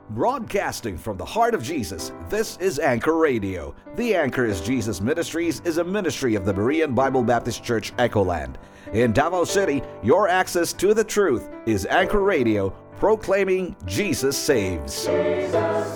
Broadcasting from the heart of Jesus, this is Anchor Radio. The Anchor is Jesus Ministries is a ministry of the Berean Bible Baptist Church, Echoland. In Davao City, your access to the truth is Anchor Radio, proclaiming Jesus saves. Jesus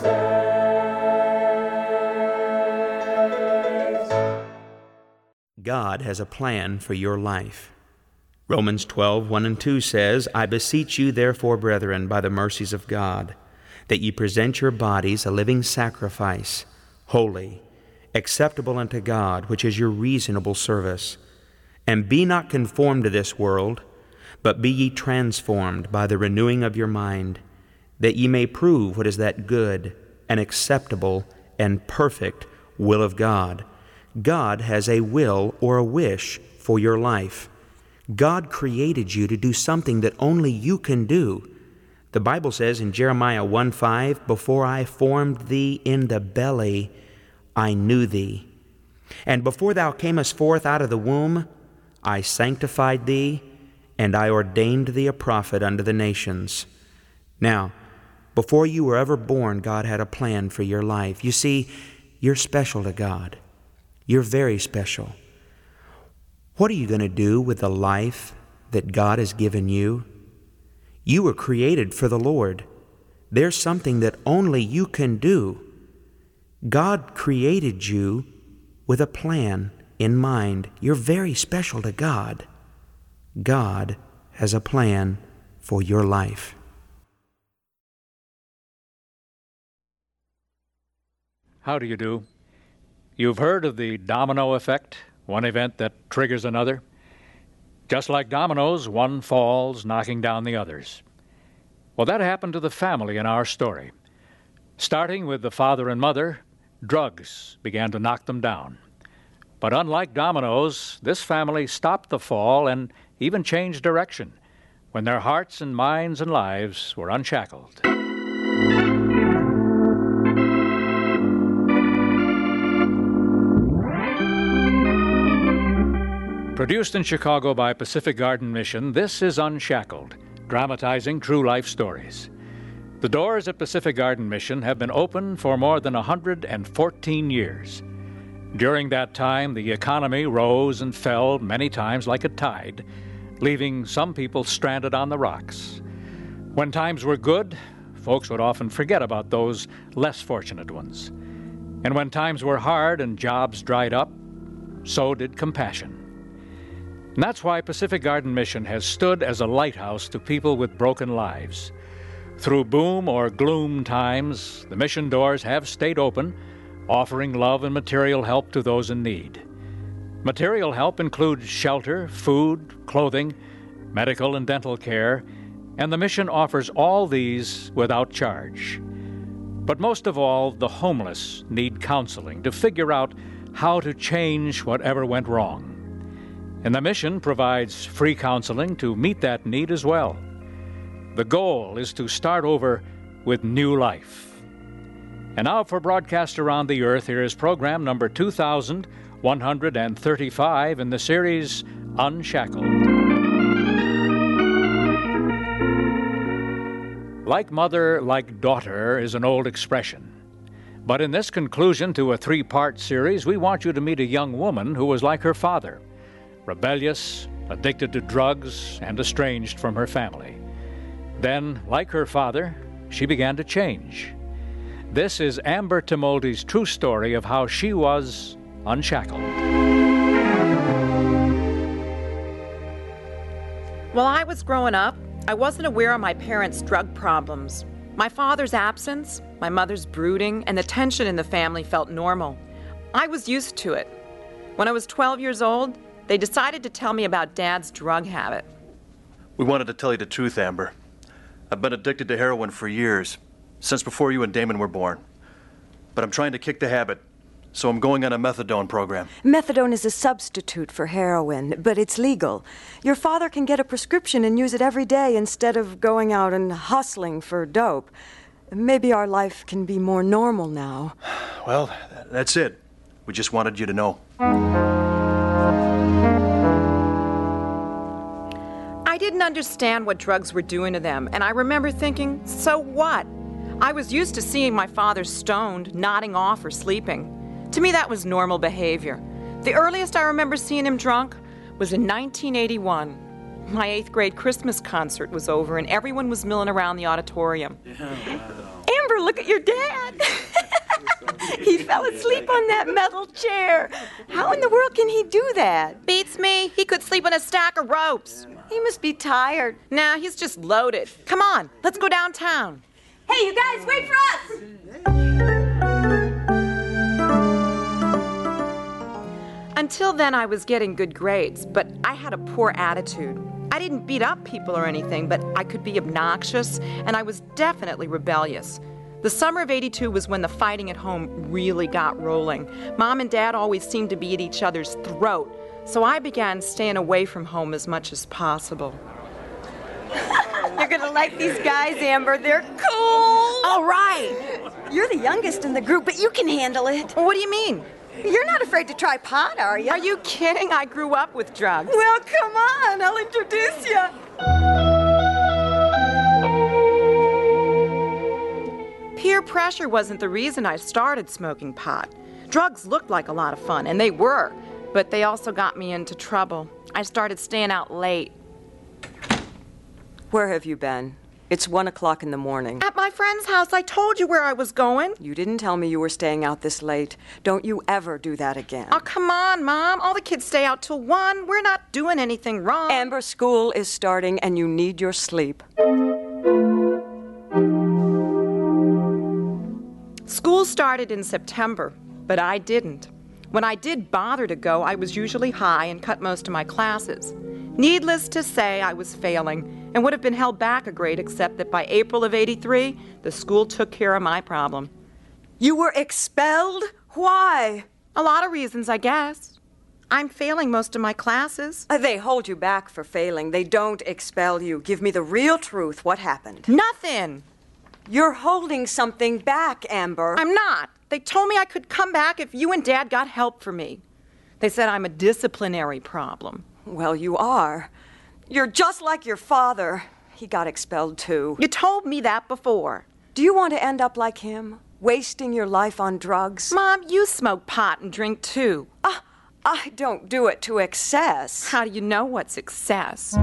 saves. God has a plan for your life. Romans 12:1-2 says, I beseech you therefore, brethren, by the mercies of God, that ye present your bodies a living sacrifice, holy, acceptable unto God, which is your reasonable service. And be not conformed to this world, but be ye transformed by the renewing of your mind, that ye may prove what is that good and acceptable and perfect will of God. God has a will or a wish for your life. God created you to do something that only you can do. The Bible says in Jeremiah 1:5, before I formed thee in the belly, I knew thee. And before thou camest forth out of the womb, I sanctified thee, and I ordained thee a prophet unto the nations. Now, before you were ever born, God had a plan for your life. You see, you're special to God. You're very special. What are you going to do with the life that God has given you? You were created for the Lord. There's something that only you can do. God created you with a plan in mind. You're very special to God. God has a plan for your life. How do you do? You've heard of the domino effect, one event that triggers another. Just like dominoes, one falls, knocking down the others. Well, that happened to the family in our story. Starting with the father and mother, drugs began to knock them down. But unlike dominoes, this family stopped the fall and even changed direction when their hearts and minds and lives were unshackled. Produced in Chicago by Pacific Garden Mission, this is Unshackled, dramatizing true life stories. The doors at Pacific Garden Mission have been open for more than 114 years. During that time, the economy rose and fell many times like a tide, leaving some people stranded on the rocks. When times were good, folks would often forget about those less fortunate ones. And when times were hard and jobs dried up, so did compassion. And that's why Pacific Garden Mission has stood as a lighthouse to people with broken lives. Through boom or gloom times, the mission doors have stayed open, offering love and material help to those in need. Material help includes shelter, food, clothing, medical and dental care, and the mission offers all these without charge. But most of all, the homeless need counseling to figure out how to change whatever went wrong. And the mission provides free counseling to meet that need as well. The goal is to start over with new life. And now for broadcast around the earth, here is program number 2135 in the series Unshackled. Like mother, like daughter is an old expression. But in this conclusion to a 3-part series, we want you to meet a young woman who was like her father, rebellious, addicted to drugs, and estranged from her family. Then, like her father, she began to change. This is Amber Timoldi's true story of how she was unshackled. While I was growing up, I wasn't aware of my parents' drug problems. My father's absence, my mother's brooding, and the tension in the family felt normal. I was used to it. When I was 12 years old, they decided to tell me about Dad's drug habit. We wanted to tell you the truth, Amber. I've been addicted to heroin for years, since before you and Damon were born. But I'm trying to kick the habit, so I'm going on a methadone program. Methadone is a substitute for heroin, but it's legal. Your father can get a prescription and use it every day instead of going out and hustling for dope. Maybe our life can be more normal now. Well, that's it. We just wanted you to know. I didn't understand what drugs were doing to them, and I remember thinking, so what? I was used to seeing my father stoned, nodding off, or sleeping. To me, that was normal behavior. The earliest I remember seeing him drunk was in 1981. My 8th grade Christmas concert was over, and everyone was milling around the auditorium. Amber, look at your dad. He fell asleep on that metal chair. How in the world can he do that? Beats me. He could sleep on a stack of ropes. He must be tired. Nah, he's just loaded. Come on, let's go downtown. Hey, you guys, wait for us! Until then, I was getting good grades, but I had a poor attitude. I didn't beat up people or anything, but I could be obnoxious, and I was definitely rebellious. The summer of '82 was when the fighting at home really got rolling. Mom and Dad always seemed to be at each other's throat, so I began staying away from home as much as possible. You're gonna like these guys, Amber. They're cool. All right. You're the youngest in the group, but you can handle it. What do you mean? You're not afraid to try pot, are you? Are you kidding? I grew up with drugs. Well, come on. I'll introduce you. Peer pressure wasn't the reason I started smoking pot. Drugs looked like a lot of fun, and they were, but they also got me into trouble. I started staying out late. Where have you been? It's 1 o'clock in the morning. At my friend's house. I told you where I was going. You didn't tell me you were staying out this late. Don't you ever do that again. Oh, come on, Mom. All the kids stay out till 1. We're not doing anything wrong. Amber, school is starting and you need your sleep. School started in September, but I didn't. When I did bother to go, I was usually high and cut most of my classes. Needless to say, I was failing and would have been held back a grade, except that by April of '83, the school took care of my problem. You were expelled? Why? A lot of reasons, I guess. I'm failing most of my classes. They hold you back for failing. They don't expel you. Give me the real truth. What happened? Nothing. You're holding something back, Amber. I'm not. They told me I could come back if you and Dad got help for me. They said I'm a disciplinary problem. Well, you are. You're just like your father. He got expelled, too. You told me that before. Do you want to end up like him? Wasting your life on drugs? Mom, you smoke pot and drink, too. I don't do it to excess. How do you know what's excess?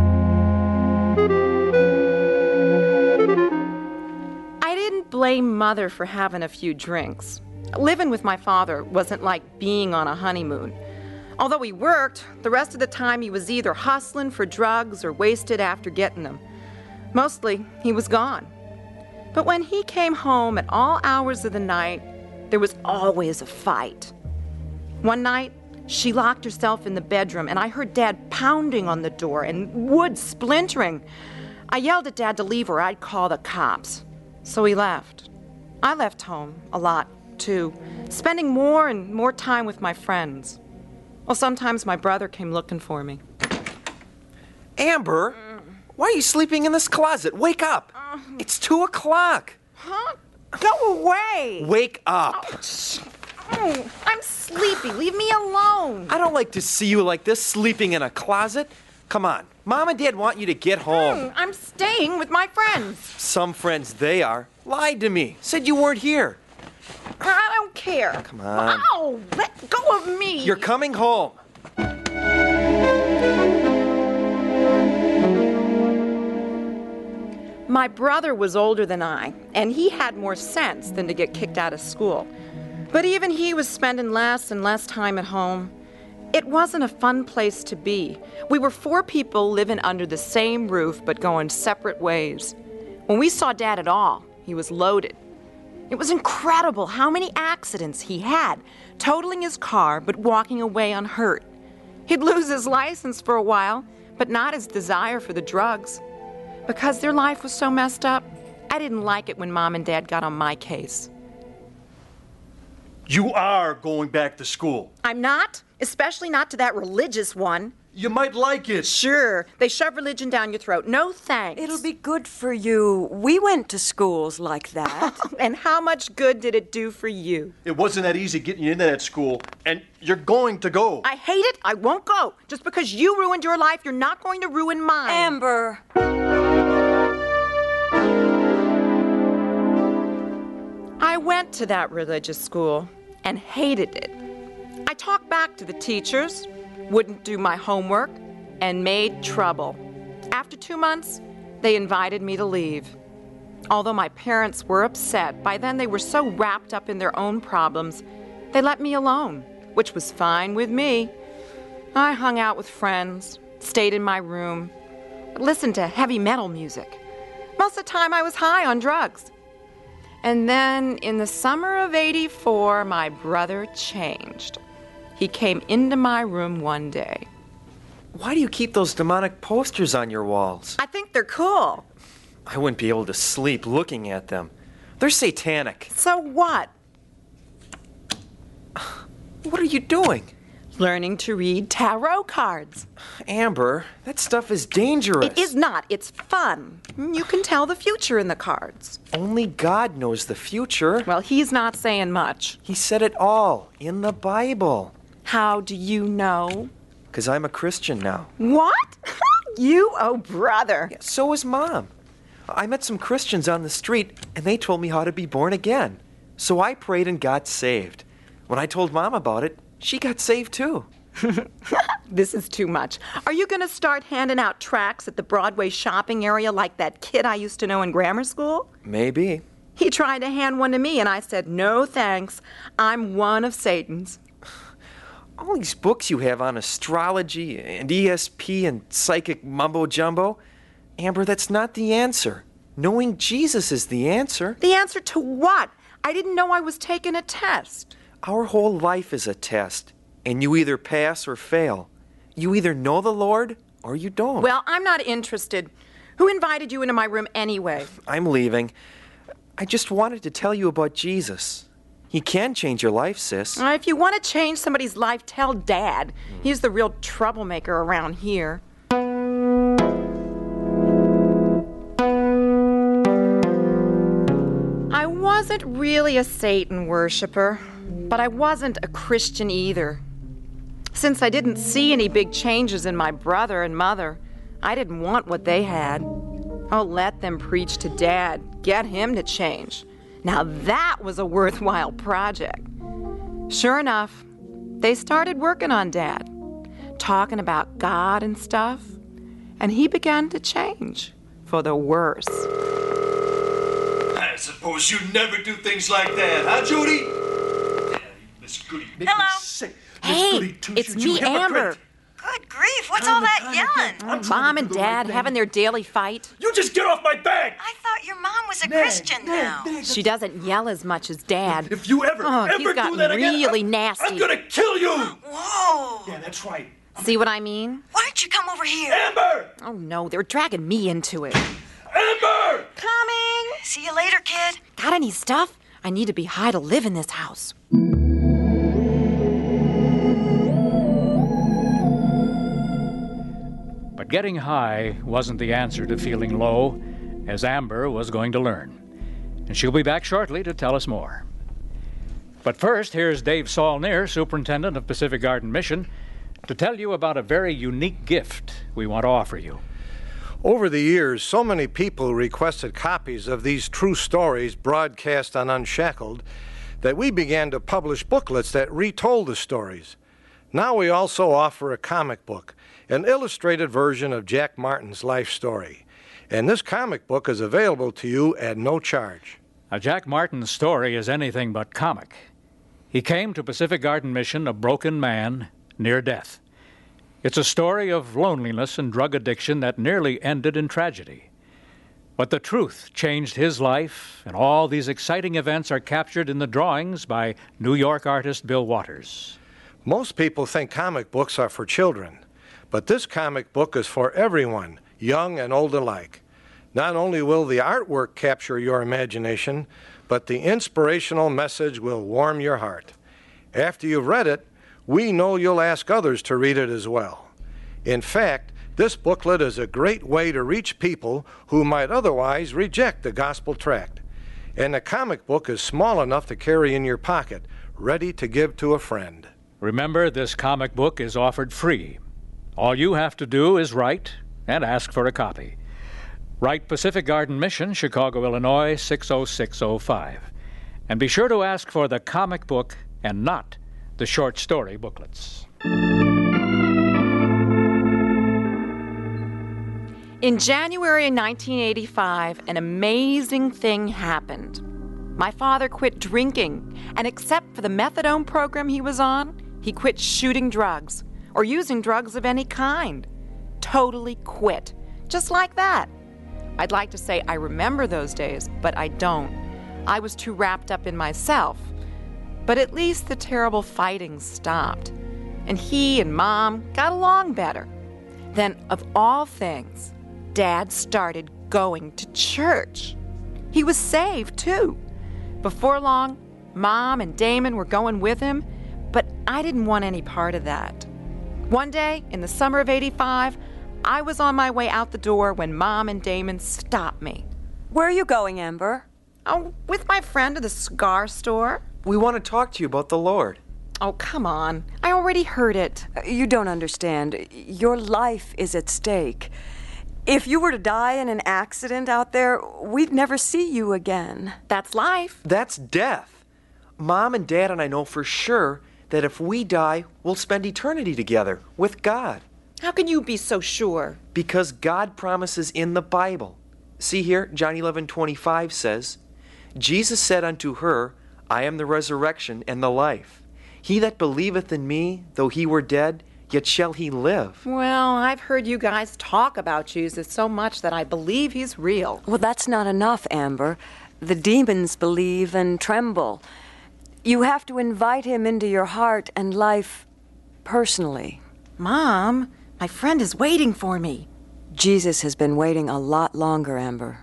I didn't blame Mother for having a few drinks. Living with my father wasn't like being on a honeymoon. Although he worked, the rest of the time he was either hustling for drugs or wasted after getting them. Mostly, he was gone. But when he came home at all hours of the night, there was always a fight. One night, she locked herself in the bedroom, and I heard Dad pounding on the door and wood splintering. I yelled at Dad to leave or I'd call the cops. So he left. I left home a lot, too, spending more and more time with my friends. Well, sometimes my brother came looking for me. Amber, why are you sleeping in this closet? Wake up. It's 2 o'clock. Huh? Go away. Wake up. Oh, I'm sleepy. Leave me alone. I don't like to see you like this, sleeping in a closet. Come on. Mom and Dad want you to get home. I'm staying with my friends. Some friends they are. Lied to me. Said you weren't here. I don't care. Come on. Ow! Let go of me. You're coming home. My brother was older than I, and he had more sense than to get kicked out of school. But even he was spending less and less time at home. It wasn't a fun place to be. We were 4 people living under the same roof but going separate ways. When we saw Dad at all, he was loaded. It was incredible how many accidents he had, totaling his car but walking away unhurt. He'd lose his license for a while, but not his desire for the drugs. Because their life was so messed up, I didn't like it when Mom and Dad got on my case. You are going back to school. I'm not, especially not to that religious one. You might like it. Sure, they shove religion down your throat. No thanks. It'll be good for you. We went to schools like that. And how much good did it do for you? It wasn't that easy getting you into that school, and you're going to go. I hate it. I won't go. Just because you ruined your life, you're not going to ruin mine. Amber. went to that religious school and hated it. I talked back to the teachers, wouldn't do my homework, and made trouble. After 2 months, they invited me to leave. Although my parents were upset, by then they were so wrapped up in their own problems, they let me alone, which was fine with me. I hung out with friends, stayed in my room, listened to heavy metal music. Most of the time I was high on drugs. And then in the summer of '84, my brother changed. He came into my room one day. Why do you keep those demonic posters on your walls? I think they're cool. I wouldn't be able to sleep looking at them. They're satanic. So what? What are you doing? Learning to read tarot cards. Amber, that stuff is dangerous. It is not. It's fun. You can tell the future in the cards. Only God knows the future. Well, he's not saying much. He said it all in the Bible. How do you know? 'Cause I'm a Christian now. What? You, oh brother. Yeah, so is Mom. I met some Christians on the street, and they told me how to be born again. So I prayed and got saved. When I told Mom about it, she got saved too. This is too much. Are you going to start handing out tracts at the Broadway shopping area like that kid I used to know in grammar school? Maybe. He tried to hand one to me, and I said, no thanks. I'm one of Satan's. All these books you have on astrology and ESP and psychic mumbo-jumbo, Amber, that's not the answer. Knowing Jesus is the answer. The answer to what? I didn't know I was taking a test. Our whole life is a test, and you either pass or fail. You either know the Lord or you don't. Well, I'm not interested. Who invited you into my room anyway? I'm leaving. I just wanted to tell you about Jesus. He can change your life, sis. If you want to change somebody's life, tell Dad. He's the real troublemaker around here. I wasn't really a Satan worshiper, but I wasn't a Christian either. Since I didn't see any big changes in my brother and mother, I didn't want what they had. Oh, let them preach to Dad. Get him to change. Now that was a worthwhile project. Sure enough, they started working on Dad, talking about God and stuff, and he began to change for the worse. I suppose you never do things like that, huh, Judy? Miss Goody, make me sick. Miss Hey, Goody it's Two-Shoes, you me, hypocrite. Amber. Good grief, what's all that yelling? Mom and Dad having their daily fight. You just get off my back! I thought your mom was a Christian now. She doesn't yell as much as Dad. If you ever He's do gotten that again, really I'm nasty. gonna kill you! Whoa! Yeah, that's right. See what I mean? Why don't you come over here? Amber! Oh no, they're dragging me into it. Amber! Coming! See you later, kid. Got any stuff? I need to be high to live in this house. But getting high wasn't the answer to feeling low, as Amber was going to learn. And she'll be back shortly to tell us more. But first, here's Dave Saulnier, Superintendent of Pacific Garden Mission, to tell you about a very unique gift we want to offer you. Over the years, so many people requested copies of these true stories broadcast on Unshackled that we began to publish booklets that retold the stories. Now we also offer a comic book, an illustrated version of Jack Martin's life story. And this comic book is available to you at no charge. Now, Jack Martin's story is anything but comic. He came to Pacific Garden Mission a broken man, near death. It's a story of loneliness and drug addiction that nearly ended in tragedy. But the truth changed his life, and all these exciting events are captured in the drawings by New York artist Bill Waters. Most people think comic books are for children, but this comic book is for everyone, young and old alike. Not only will the artwork capture your imagination, but the inspirational message will warm your heart. After you've read it, we know you'll ask others to read it as well. In fact, this booklet is a great way to reach people who might otherwise reject the gospel tract. And the comic book is small enough to carry in your pocket, ready to give to a friend. Remember, this comic book is offered free. All you have to do is write and ask for a copy. Write Pacific Garden Mission, Chicago, Illinois, 60605. And be sure to ask for the comic book and not the short story booklets. In January 1985, an amazing thing happened. My father quit drinking, and except for the methadone program he was on, he quit shooting drugs or using drugs of any kind. Totally quit. Just like that. I'd like to say I remember those days, but I don't. I was too wrapped up in myself. But at least the terrible fighting stopped, and he and Mom got along better. Then, of all things, Dad started going to church. He was saved, too. Before long, Mom and Damon were going with him, but I didn't want any part of that. One day, in the summer of '85, I was on my way out the door when Mom and Damon stopped me. Where are you going, Amber? Oh, with my friend to the cigar store. We want to talk to you about the Lord. Oh, come on. I already heard it. You don't understand. Your life is at stake. If you were to die in an accident out there, we'd never see you again. That's life. That's death. Mom and Dad and I know for sure that if we die, we'll spend eternity together with God. How can you be so sure? Because God promises in the Bible. See here, John 11:25 says, Jesus said unto her, I am the resurrection and the life. He that believeth in me, though he were dead, yet shall he live. Well, I've heard you guys talk about Jesus so much that I believe he's real. Well, that's not enough, Amber. The demons believe and tremble. You have to invite him into your heart and life personally. Mom, my friend is waiting for me. Jesus has been waiting a lot longer, Amber.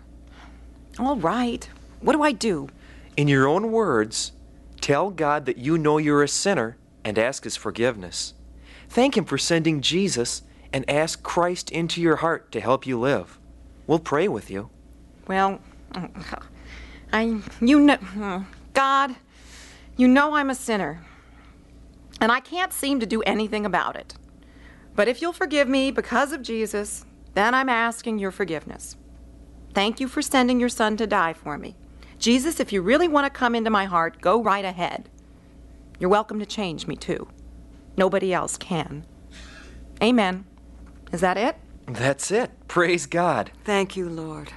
All right. What do I do? In your own words, tell God that you know you're a sinner and ask his forgiveness. Thank him for sending Jesus and ask Christ into your heart to help you live. We'll pray with you. Well, God, you know I'm a sinner, and I can't seem to do anything about it. But if you'll forgive me because of Jesus, then I'm asking your forgiveness. Thank you for sending your son to die for me. Jesus, if you really want to come into my heart, go right ahead. You're welcome to change me, too. Nobody else can. Amen. Is that it? That's it. Praise God. Thank you, Lord.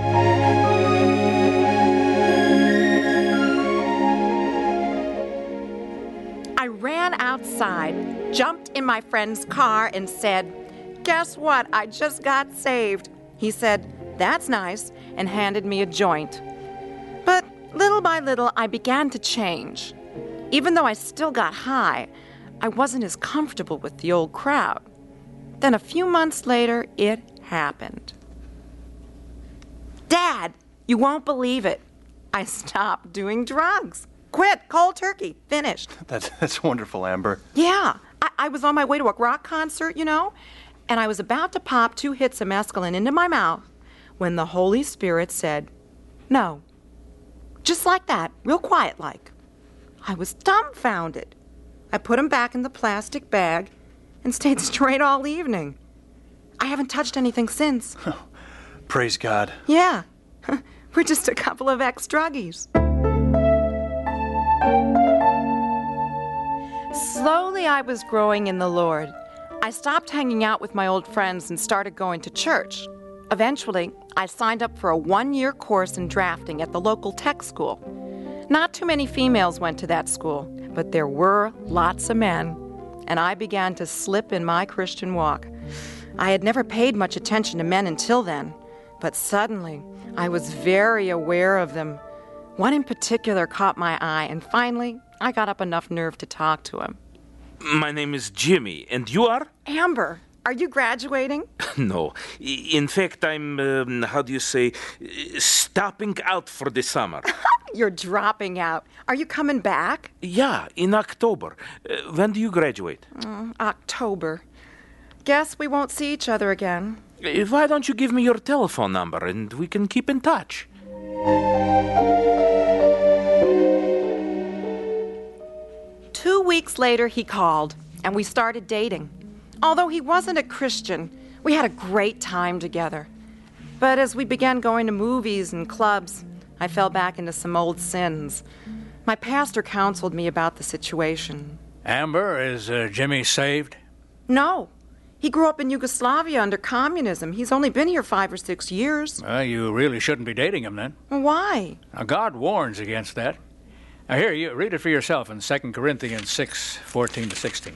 I ran outside, jumped in my friend's car, and said, "Guess what? I just got saved." He said, "That's nice," and handed me a joint. But little by little, I began to change. Even though I still got high, I wasn't as comfortable with the old crowd. Then a few months later, it happened. Dad, you won't believe it. I stopped doing drugs. Quit, cold turkey, finished. That's wonderful, Amber. Yeah, I was on my way to a rock concert, and I was about to pop 2 hits of mescaline into my mouth when the Holy Spirit said, "No." Just like that, real quiet like. I was dumbfounded. I put them back in the plastic bag and stayed straight all evening. I haven't touched anything since. Praise God. Yeah, we're just a couple of ex-druggies. Slowly I was growing in the Lord. I stopped hanging out with my old friends and started going to church. Eventually, I signed up for a 1-year course in drafting at the local tech school. Not too many females went to that school, but there were lots of men, and I began to slip in my Christian walk. I had never paid much attention to men until then, but suddenly I was very aware of them. One in particular caught my eye, and finally I got up enough nerve to talk to him. My name is Jimmy, and you are? Amber, are you graduating? No. In fact, I'm, stopping out for the summer. You're dropping out. Are you coming back? Yeah, in October. When do you graduate? October. Guess we won't see each other again. Why don't you give me your telephone number and we can keep in touch? Two weeks later, he called, and we started dating. Although he wasn't a Christian, we had a great time together. But as we began going to movies and clubs, I fell back into some old sins. My pastor counseled me about the situation. Amber, is Jimmy saved? No. He grew up in Yugoslavia under communism. He's only been here 5 or 6 years. You really shouldn't be dating him then. Why? Now, God warns against that. Now, here, you read it for yourself in 2 Corinthians 6:14-16.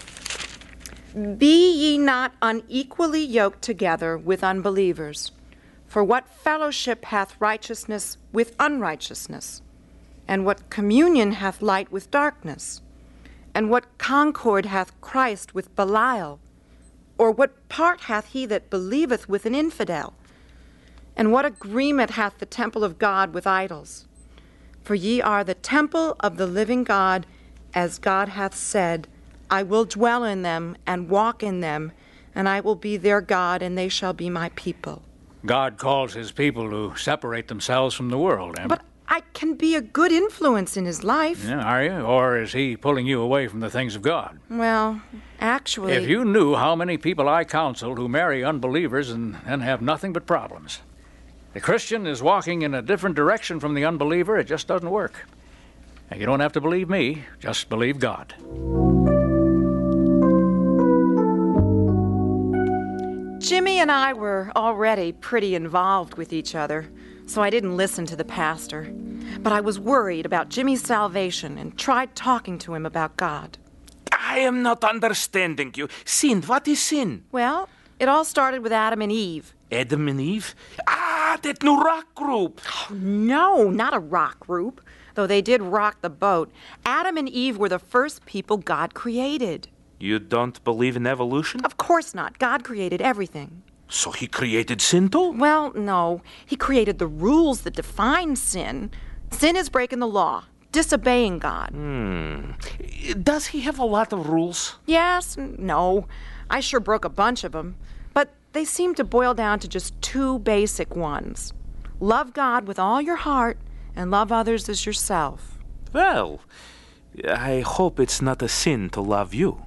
Be ye not unequally yoked together with unbelievers. For what fellowship hath righteousness with unrighteousness? And what communion hath light with darkness? And what concord hath Christ with Belial? Or what part hath he that believeth with an infidel? And what agreement hath the temple of God with idols? For ye are the temple of the living God, as God hath said, I will dwell in them and walk in them, and I will be their God, and they shall be my people. God calls his people to separate themselves from the world, Amber. But I can be a good influence in his life. Yeah, are you? Or is he pulling you away from the things of God? Well, actually... If you knew how many people I counseled who marry unbelievers and have nothing but problems. The Christian is walking in a different direction from the unbeliever. It just doesn't work. Now, you don't have to believe me. Just believe God. Jimmy and I were already pretty involved with each other, so I didn't listen to the pastor. But I was worried about Jimmy's salvation and tried talking to him about God. I am not understanding you. Sin, what is sin? Well, it all started with Adam and Eve. Adam and Eve? Ah, that new rock group. Oh, no, not a rock group. Though they did rock the boat. Adam and Eve were the first people God created. You don't believe in evolution? Of course not. God created everything. So he created sin too? Well, no. He created the rules that define sin. Sin is breaking the law, disobeying God. Does he have a lot of rules? Yes, no. I sure broke a bunch of them. But they seem to boil down to just 2 basic ones. Love God with all your heart and love others as yourself. Well, I hope it's not a sin to love you.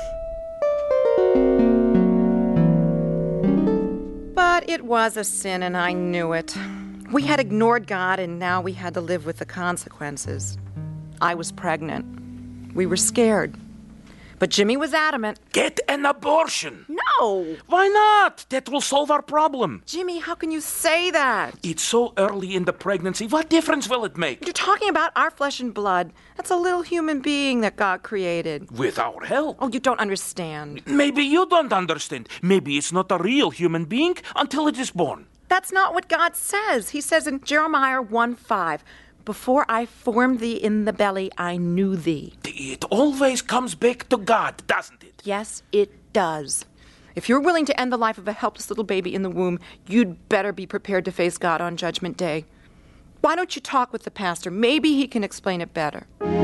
But it was a sin, and I knew it. We had ignored God, and now we had to live with the consequences. I was pregnant. We were scared. But Jimmy was adamant. Get an abortion! No! Why not? That will solve our problem. Jimmy, how can you say that? It's so early in the pregnancy. What difference will it make? You're talking about our flesh and blood. That's a little human being that God created. With our help. Oh, you don't understand. Maybe you don't understand. Maybe it's not a real human being until it is born. That's not what God says. He says in Jeremiah 1:5, before I formed thee in the belly, I knew thee. It always comes back to God, doesn't it? Yes, it does. If you're willing to end the life of a helpless little baby in the womb, you'd better be prepared to face God on Judgment Day. Why don't you talk with the pastor? Maybe he can explain it better.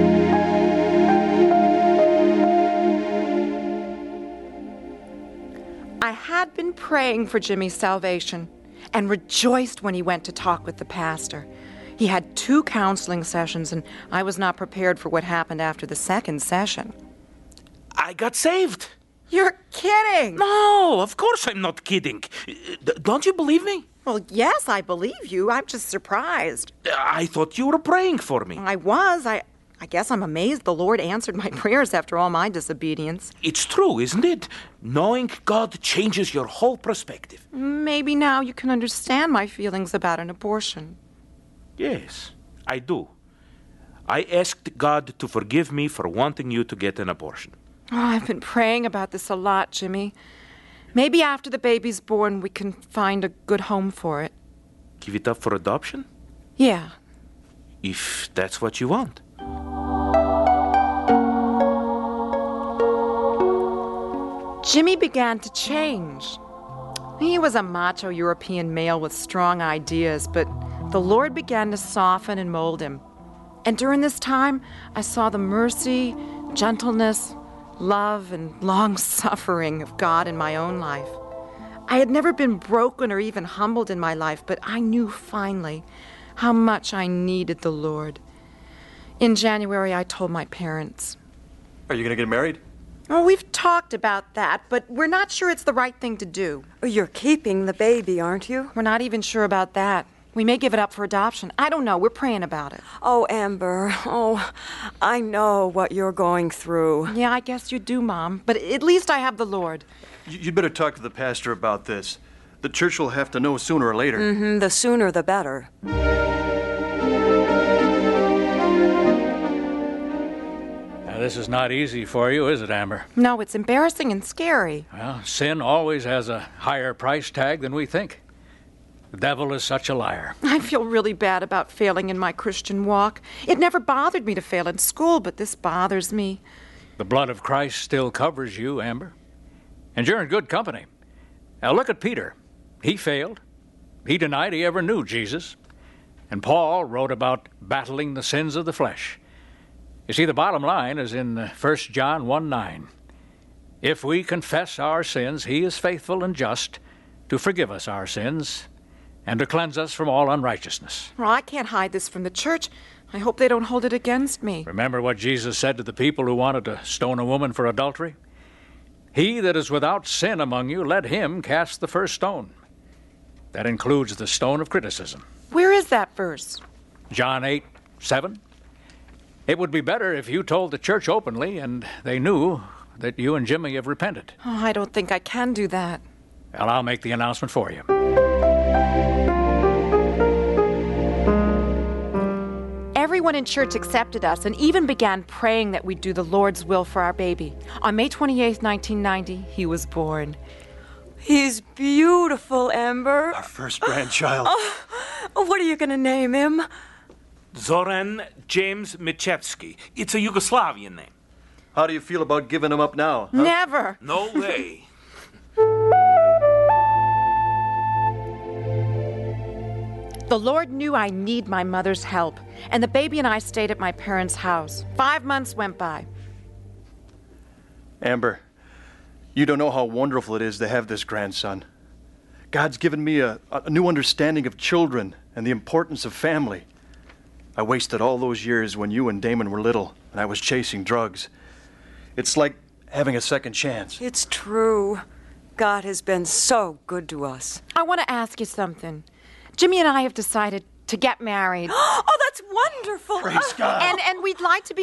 I had been praying for Jimmy's salvation and rejoiced when he went to talk with the pastor. He had 2 counseling sessions, and I was not prepared for what happened after the second session. I got saved. You're kidding! No, of course I'm not kidding. Don't you believe me? Well, yes, I believe you. I'm just surprised. I thought you were praying for me. I was. I guess I'm amazed the Lord answered my prayers after all my disobedience. It's true, isn't it? Knowing God changes your whole perspective. Maybe now you can understand my feelings about an abortion. Yes, I do. I asked God to forgive me for wanting you to get an abortion. Oh, I've been praying about this a lot, Jimmy. Maybe after the baby's born, we can find a good home for it. Give it up for adoption? Yeah. If that's what you want. Jimmy began to change. He was a macho European male with strong ideas, but the Lord began to soften and mold him. And during this time, I saw the mercy, gentleness, love, and long-suffering of God in my own life. I had never been broken or even humbled in my life, but I knew finally how much I needed the Lord. In January, I told my parents. Are you going to get married? Oh, we've talked about that, but we're not sure it's the right thing to do. You're keeping the baby, aren't you? We're not even sure about that. We may give it up for adoption. I don't know. We're praying about it. Oh, Amber. Oh, I know what you're going through. Yeah, I guess you do, Mom. But at least I have the Lord. You'd better talk to the pastor about this. The church will have to know sooner or later. Mm-hmm. The sooner the better. Now, this is not easy for you, is it, Amber? No, it's embarrassing and scary. Well, sin always has a higher price tag than we think. The devil is such a liar. I feel really bad about failing in my Christian walk. It never bothered me to fail in school, but this bothers me. The blood of Christ still covers you, Amber. And you're in good company. Now look at Peter. He failed. He denied he ever knew Jesus. And Paul wrote about battling the sins of the flesh. You see, the bottom line is in 1 John 1:9. If we confess our sins, he is faithful and just to forgive us our sins and to cleanse us from all unrighteousness. Well, I can't hide this from the church. I hope they don't hold it against me. Remember what Jesus said to the people who wanted to stone a woman for adultery? He that is without sin among you, let him cast the first stone. That includes the stone of criticism. Where is that verse? John 8:7. It would be better if you told the church openly and they knew that you and Jimmy have repented. Oh, I don't think I can do that. Well, I'll make the announcement for you. Everyone in church accepted us and even began praying that we'd do the Lord's will for our baby. On May 28, 1990, he was born. He's beautiful, Amber. Our first grandchild. What are you going to name him? Zoran James Michevsky. It's a Yugoslavian name. How do you feel about giving him up now? Huh? Never. No way. The Lord knew I need my mother's help, and the baby and I stayed at my parents' house. 5 months went by. Amber, you don't know how wonderful it is to have this grandson. God's given me a new understanding of children and the importance of family. I wasted all those years when you and Damon were little, and I was chasing drugs. It's like having a second chance. It's true. God has been so good to us. I want to ask you something. Jimmy and I have decided to get married. Oh, that's wonderful. Praise God. And we'd like to be